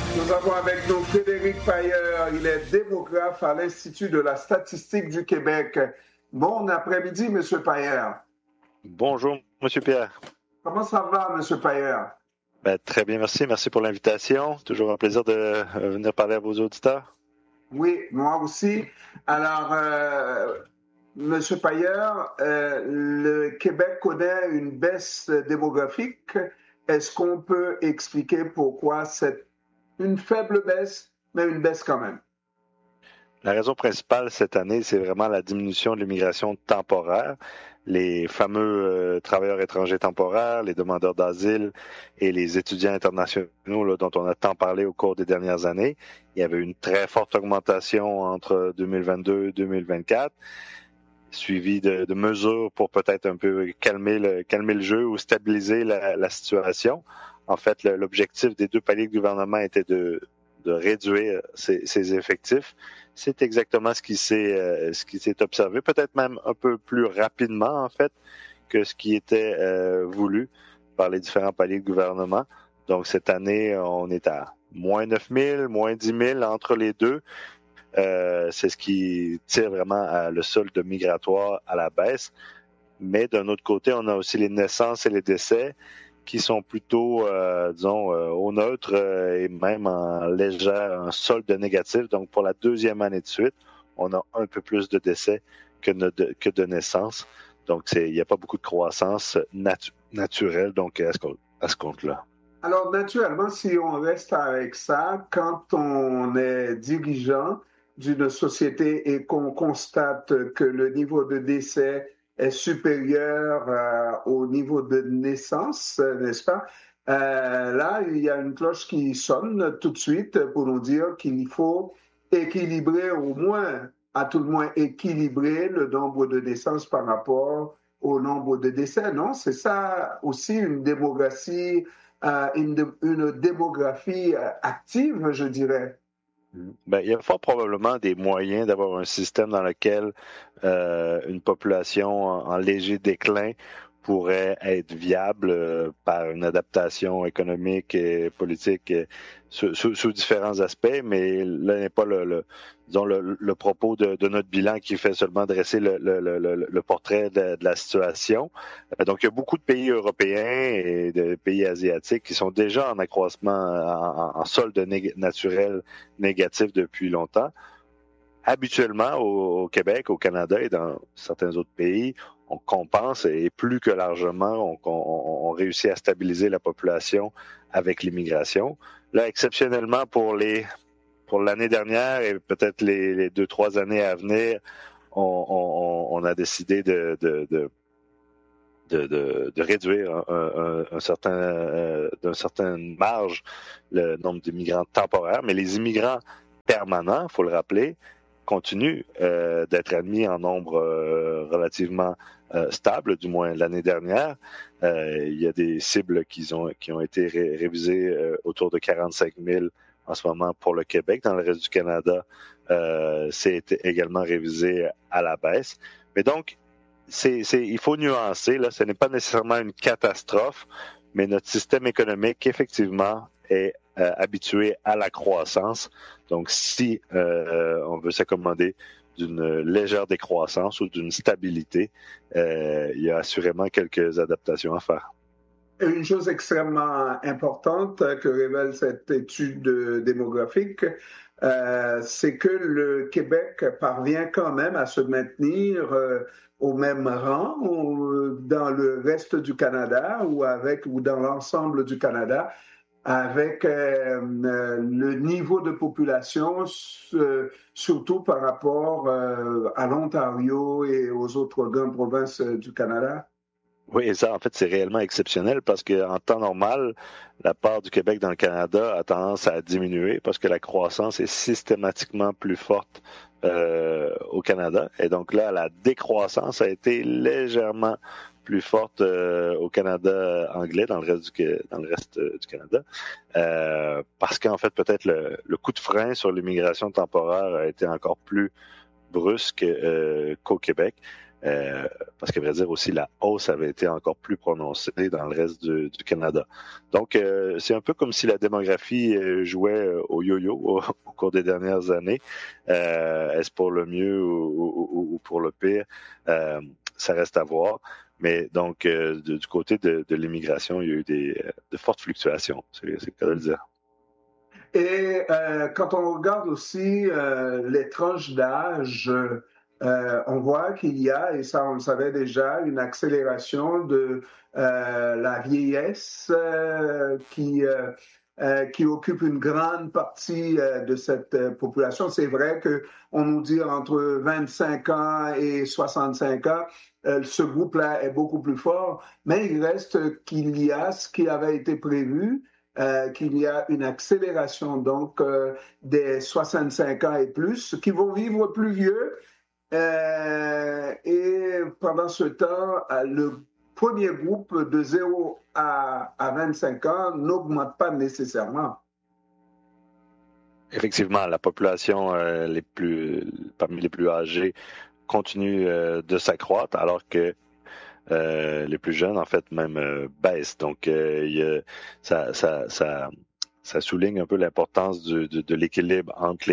Nous avons avec nous Frédéric Pailleur, il est démographe à l'Institut de la statistique du Québec. Bon après-midi, M. Pailleur. Bonjour, M. Pierre. Comment ça va, M. Pailleur? Très bien, merci. Merci pour l'invitation. Toujours un plaisir de venir parler à vos auditeurs. Oui, moi aussi. Alors, M. Pailleur, le Québec connaît une baisse démographique. Est-ce qu'on peut expliquer pourquoi c'est une faible baisse, mais une baisse quand même? La raison principale cette année, c'est vraiment la diminution de l'immigration temporaire. Les fameux travailleurs étrangers temporaires, les demandeurs d'asile et les étudiants internationaux là, dont on a tant parlé au cours des dernières années. Il y avait une très forte augmentation entre 2022 et 2024, suivie de mesures pour peut-être un peu calmer le jeu ou stabiliser la situation. En fait, l'objectif des deux paliers de gouvernement était de réduire ces effectifs. C'est exactement ce qui s'est observé, peut-être même un peu plus rapidement, en fait, que ce qui était voulu par les différents paliers de gouvernement. Donc, cette année, on est à moins 9 000, moins 10 000 entre les deux. C'est ce qui tire vraiment le solde migratoire à la baisse. Mais d'un autre côté, on a aussi les naissances et les décès qui sont plutôt, au neutre et même en solde négatif. Donc, pour la deuxième année de suite, on a un peu plus de décès que de naissances. Donc, il n'y a pas beaucoup de croissance naturelle donc à ce compte-là. Alors, naturellement, si on reste avec ça, quand on est dirigeant d'une société et qu'on constate que le niveau de décès est supérieur au niveau de naissance, n'est-ce pas? Là, il y a une cloche qui sonne tout de suite pour nous dire qu'il faut équilibrer au moins, à tout le moins équilibrer le nombre de naissances par rapport au nombre de décès, non? C'est ça aussi une démographie active, je dirais. Il y a fort probablement des moyens d'avoir un système dans lequel une population en léger déclin pourrait être viable par une adaptation économique et politique sous différents aspects, mais là n'est pas le propos de notre bilan qui fait seulement dresser le portrait de la situation. Donc, il y a beaucoup de pays européens et de pays asiatiques qui sont déjà en accroissement, en solde naturel négatif depuis longtemps. Habituellement, au Québec, au Canada et dans certains autres pays, on compense et plus que largement, on réussit à stabiliser la population avec l'immigration. Là, exceptionnellement pour l'année dernière et peut-être les 2-3 années à venir, on a décidé de réduire d'une certaine marge le nombre d'immigrants temporaires, mais les immigrants permanents, il faut le rappeler, continuent d'être admis en nombre relativement stable, du moins l'année dernière. Il y a des cibles qui ont été révisées autour de 45 000 en ce moment pour le Québec. Dans le reste du Canada, c'est également révisé à la baisse. Mais donc, il faut nuancer, là, ce n'est pas nécessairement une catastrophe, mais notre système économique, effectivement, est habitué à la croissance. Donc, si on veut s'accommoder d'une légère décroissance ou d'une stabilité, il y a assurément quelques adaptations à faire. Une chose extrêmement importante que révèle cette étude démographique, c'est que le Québec parvient quand même à se maintenir au même rang dans le reste du Canada ou dans l'ensemble du Canada, avec le niveau de population, surtout par rapport à l'Ontario et aux autres grandes provinces du Canada. Oui, et ça, en fait, c'est réellement exceptionnel parce qu'en temps normal, la part du Québec dans le Canada a tendance à diminuer parce que la croissance est systématiquement plus forte au Canada. Et donc là, la décroissance a été légèrement plus forte au Canada anglais, dans le reste du Canada, parce qu'en fait, peut-être le coup de frein sur l'immigration temporaire a été encore plus brusque qu'au Québec. parce qu'à vrai dire aussi, la hausse avait été encore plus prononcée dans le reste du Canada. Donc, c'est un peu comme si la démographie jouait au yo-yo au cours des dernières années. Est-ce pour le mieux ou pour le pire? Ça reste à voir. Mais donc, du côté de l'immigration, il y a eu de fortes fluctuations, c'est le cas de le dire. Et quand on regarde aussi les tranches d'âge, on voit qu'il y a, et ça on le savait déjà, une accélération de la vieillesse qui occupe une grande partie de cette population. C'est vrai qu'on nous dit entre 25 ans et 65 ans, ce groupe-là est beaucoup plus fort, mais il reste qu'il y a ce qui avait été prévu, qu'il y a une accélération donc des 65 ans et plus qui vont vivre plus vieux. Et pendant ce temps, le premier groupe de 0 à 25 ans n'augmente pas nécessairement. Effectivement, la population parmi les plus âgés continue de s'accroître, alors que les plus jeunes, en fait, même baissent. Donc, ça souligne un peu l'importance de l'équilibre entre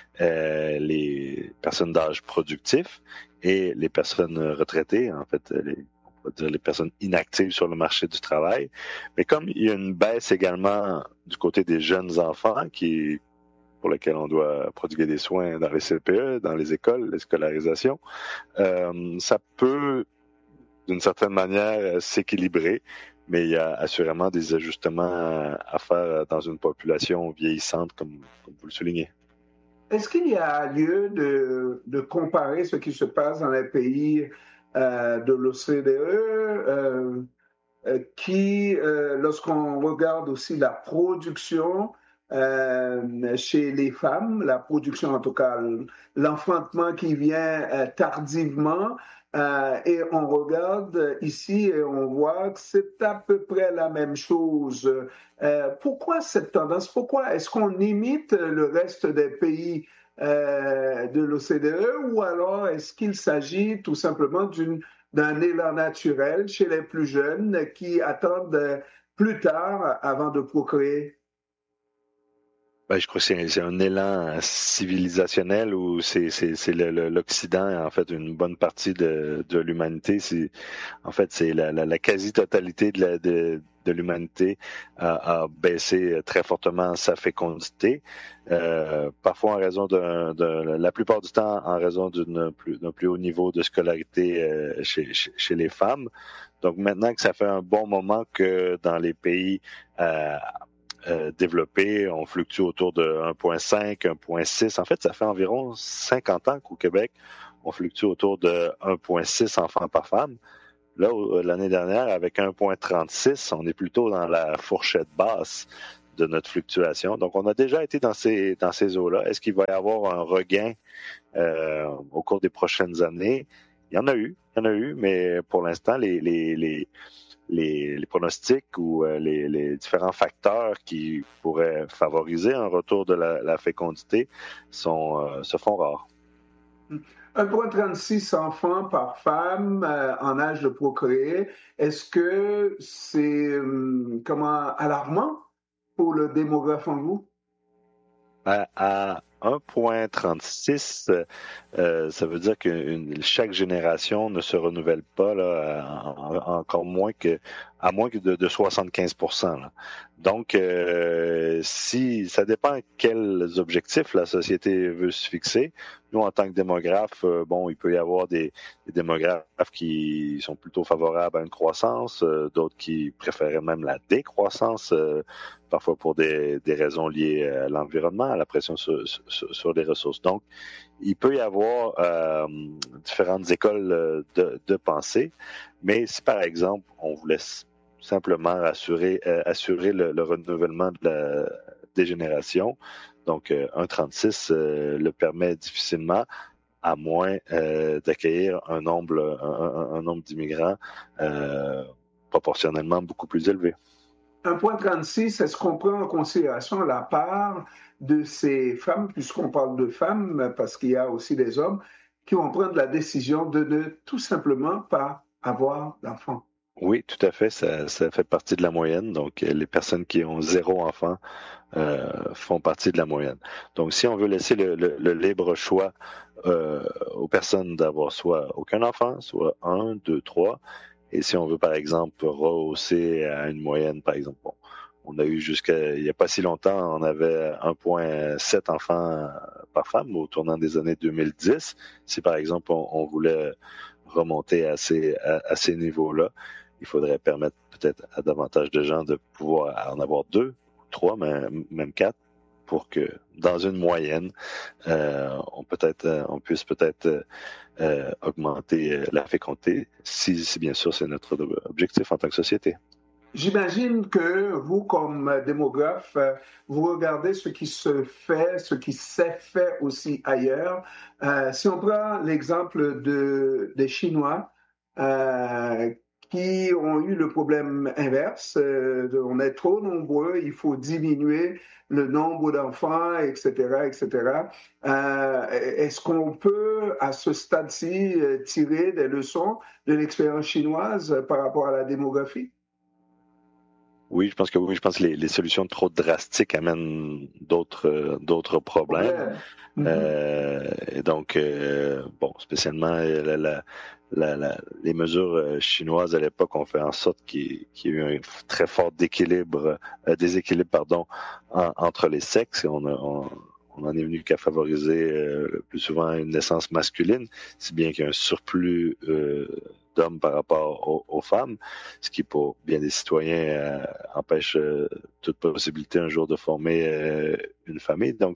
les personnes d'âge productif et les personnes retraitées, en fait, on va dire les personnes inactives sur le marché du travail. Mais comme il y a une baisse également du côté des jeunes enfants pour lesquels on doit prodiguer des soins dans les CPE, dans les écoles, les scolarisations, ça peut d'une certaine manière s'équilibrer, mais il y a assurément des ajustements à faire dans une population vieillissante, comme vous le soulignez. Est-ce qu'il y a lieu de comparer ce qui se passe dans les pays de l'OCDE qui, lorsqu'on regarde aussi la production chez les femmes, la production en tout cas, l'enfantement qui vient tardivement, et on regarde ici et on voit que c'est à peu près la même chose. Pourquoi cette tendance? Pourquoi est-ce qu'on imite le reste des pays de l'OCDE ou alors est-ce qu'il s'agit tout simplement d'un élan naturel chez les plus jeunes qui attendent plus tard avant de procréer? Ben, je crois que c'est un élan civilisationnel où c'est l'Occident, en fait, une bonne partie de l'humanité. En fait, c'est la quasi-totalité de l'humanité a baissé très fortement sa fécondité. Parfois en raison la plupart du temps en raison d'un plus haut niveau de scolarité chez les femmes. Donc maintenant que ça fait un bon moment que dans les pays développés, on fluctue autour de 1,5, 1,6. En fait, ça fait environ 50 ans qu'au Québec, on fluctue autour de 1,6 enfants par femme. Là, l'année dernière, avec 1,36, on est plutôt dans la fourchette basse de notre fluctuation. Donc, on a déjà été dans ces eaux-là. Est-ce qu'il va y avoir un regain au cours des prochaines années? Il y en a eu, mais pour l'instant, les pronostics ou les différents facteurs qui pourraient favoriser un retour de la fécondité se font rares. 1,36 enfants par femme en âge de procréer, est-ce que c'est alarmant pour le démographe en vous? À 1,36, ça veut dire que chaque génération ne se renouvelle pas là, encore moins à moins que de 75%. Là. Donc, si ça dépend quels objectifs la société veut se fixer. Nous, en tant que démographe, il peut y avoir des démographes qui sont plutôt favorables à une croissance, d'autres qui préféraient même la décroissance, parfois pour des raisons liées à l'environnement, à la pression sur les ressources. Donc, il peut y avoir différentes écoles de pensée, mais si par exemple, on voulait simplement assurer le renouvellement des générations, donc 1,36 le permet difficilement, à moins d'accueillir un nombre d'immigrants proportionnellement beaucoup plus élevé. 1,36, est-ce qu'on prend en considération la part de ces femmes, puisqu'on parle de femmes, parce qu'il y a aussi des hommes, qui vont prendre la décision de ne tout simplement pas avoir d'enfants. Oui, tout à fait. Ça fait partie de la moyenne. Donc, les personnes qui ont 0 enfant font partie de la moyenne. Donc, si on veut laisser le libre choix aux personnes d'avoir soit aucun enfant, soit 1, 2, 3, et si on veut, par exemple, rehausser à une moyenne, par exemple, bon, on a eu jusqu'à il n'y a pas si longtemps, on avait 1,7 enfants par femme au tournant des années 2010. Si, par exemple, on voulait remonter à ces niveaux-là, il faudrait permettre peut-être à davantage de gens de pouvoir en avoir 2, 3, même 4, pour que dans une moyenne, on puisse peut-être augmenter la fécondité, si bien sûr c'est notre objectif en tant que société. J'imagine que vous, comme démographe, vous regardez ce qui se fait, ce qui s'est fait aussi ailleurs. Si on prend l'exemple des Chinois, qui ont eu le problème inverse, on est trop nombreux, il faut diminuer le nombre d'enfants, etc., etc. Est-ce qu'on peut, à ce stade-ci, tirer des leçons de l'expérience chinoise par rapport à la démographie? Oui, je pense que les solutions trop drastiques amènent d'autres problèmes. Et donc, bon, spécialement les mesures chinoises à l'époque ont fait en sorte qu'il y a eu un très fort déséquilibre, entre les sexes. Et on en est venu qu'à favoriser le plus souvent une naissance masculine, si bien qu'il y a un surplus d'hommes par rapport aux femmes, ce qui pour bien des citoyens empêche toute possibilité un jour de former une famille. Donc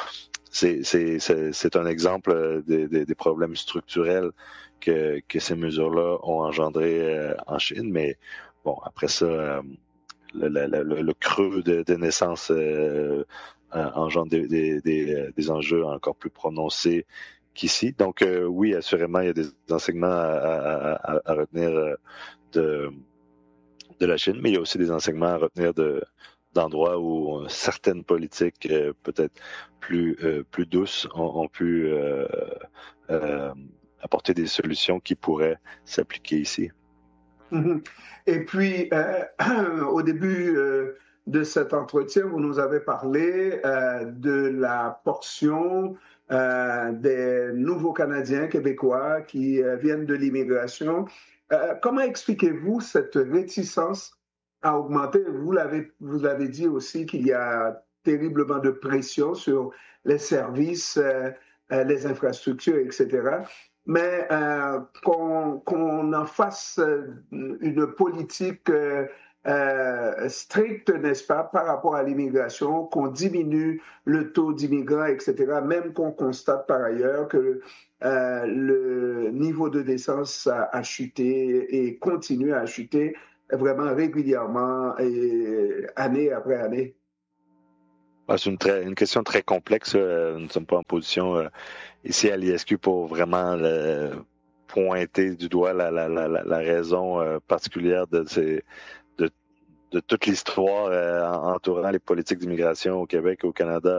c'est un exemple des problèmes structurels que ces mesures-là ont engendré en Chine. Mais bon, après ça, le creux de naissance engendre des enjeux encore plus prononcés qu'ici. Donc oui, assurément, il y a des enseignements à retenir de la Chine, mais il y a aussi des enseignements à retenir d'endroits où certaines politiques peut-être plus douces ont pu apporter des solutions qui pourraient s'appliquer ici. Et puis, au début de cet entretien, vous nous avez parlé de la portion des nouveaux Canadiens québécois qui viennent de l'immigration. Comment expliquez-vous cette réticence à augmenter? Vous l'avez dit aussi qu'il y a terriblement de pression sur les services, les infrastructures, etc. Mais qu'on en fasse une politique stricte, n'est-ce pas, par rapport à l'immigration, qu'on diminue le taux d'immigrants, etc., même qu'on constate par ailleurs que le niveau de naissance a chuté et continue à chuter vraiment régulièrement et année après année. C'est une question très complexe. Nous ne sommes pas en position ici à l'ISQ pour vraiment pointer du doigt la raison particulière de toute l'histoire entourant les politiques d'immigration au Québec et au Canada